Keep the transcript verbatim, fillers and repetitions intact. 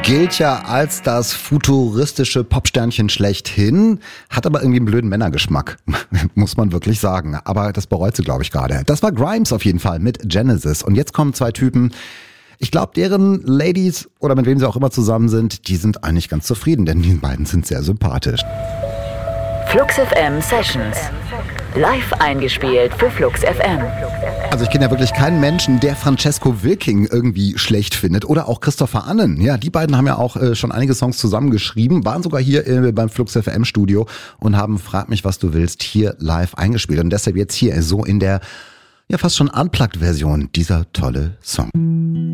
Gilt ja als das futuristische Popsternchen schlechthin, hat aber irgendwie einen blöden Männergeschmack, muss man wirklich sagen. Aber das bereut sie, glaube ich, gerade. Das war Grimes auf jeden Fall mit Genesis. Und jetzt kommen zwei Typen. Ich glaube, deren Ladies oder mit wem sie auch immer zusammen sind, die sind eigentlich ganz zufrieden, denn die beiden sind sehr sympathisch. Flux F M Sessions. Live eingespielt für Flux F M. Also ich kenne ja wirklich keinen Menschen, der Francesco Wilking irgendwie schlecht findet oder auch Christopher Annen. Ja, die beiden haben ja auch äh, schon einige Songs zusammengeschrieben, waren sogar hier äh, beim Flux F M Studio und haben Frag mich, was du willst hier live eingespielt. Und deshalb jetzt hier so in der ja fast schon Unplugged-Version dieser tolle Song.